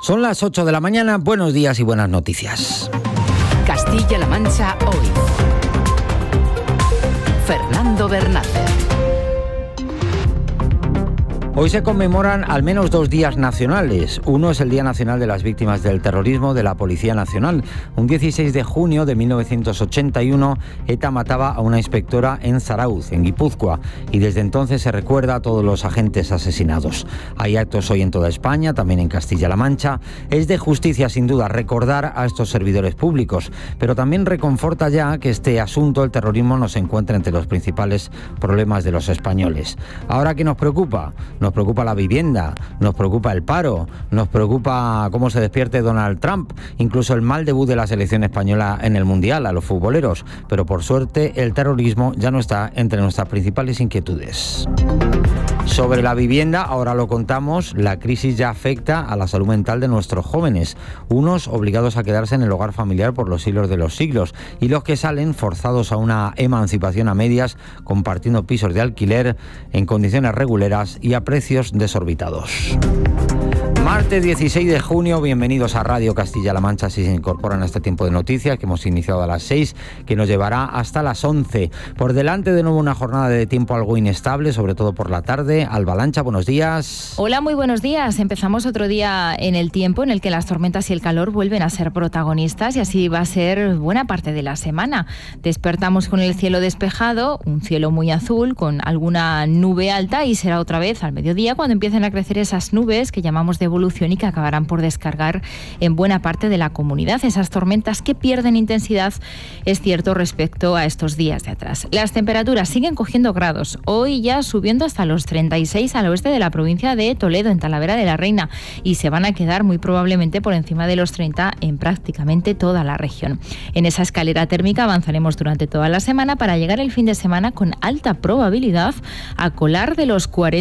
Son las 8 de la mañana, buenos días y buenas noticias. Castilla-La Mancha hoy. Fernando Bernácer. Hoy se conmemoran al menos 2 días nacionales. Uno es el Día Nacional de las Víctimas del Terrorismo de la Policía Nacional. Un 16 de junio de 1981, ETA mataba a una inspectora en Zarauz, en Guipúzcoa, y desde entonces se recuerda a todos los agentes asesinados. Hay actos hoy en toda España, también en Castilla-La Mancha. Es de justicia, sin duda, recordar a estos servidores públicos, pero también reconforta ya que este asunto, el terrorismo, no se encuentra entre los principales problemas de los españoles. Ahora, ¿qué nos preocupa? Nos preocupa la vivienda, nos preocupa el paro, nos preocupa cómo se despierte Donald Trump, incluso el mal debut de la selección española en el Mundial a los futboleros. Pero por suerte el terrorismo ya no está entre nuestras principales inquietudes. Sobre la vivienda, ahora lo contamos, la crisis ya afecta a la salud mental de nuestros jóvenes, unos obligados a quedarse en el hogar familiar por los siglos de los siglos, y los que salen forzados a una emancipación a medias, compartiendo pisos de alquiler en condiciones reguleras y a precios desorbitados. Martes 16 de junio, bienvenidos a Radio Castilla-La Mancha si se incorporan a este tiempo de noticias que hemos iniciado a las 6, que nos llevará hasta las 11. Por delante de nuevo una jornada de tiempo algo inestable, sobre todo por la tarde. Alba Lancha, buenos días. Hola, muy buenos días. Empezamos otro día en el tiempo en el que las tormentas y el calor vuelven a ser protagonistas y así va a ser buena parte de la semana. Despertamos con el cielo despejado, un cielo muy azul con alguna nube alta y será otra vez al mediodía cuando empiecen a crecer esas nubes que llamamos de evolución y que acabarán por descargar en buena parte de la comunidad. Esas tormentas que pierden intensidad, es cierto, respecto a estos días de atrás. Las temperaturas siguen cogiendo grados, hoy ya subiendo hasta los 36 al oeste de la provincia de Toledo, en Talavera de la Reina, y se van a quedar muy probablemente por encima de los 30 en prácticamente toda la región. En esa escalera térmica avanzaremos durante toda la semana para llegar el fin de semana con alta probabilidad a colar de los 40